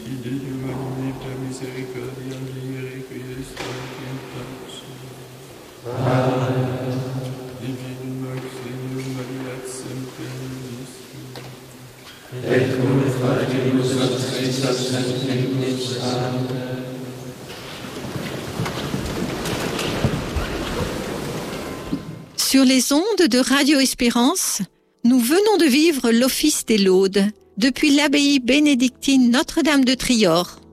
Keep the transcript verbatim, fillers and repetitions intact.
Sur les ondes de Radio Espérance, nous venons de vivre l'office des laudes depuis l'abbaye bénédictine Notre-Dame de Trior.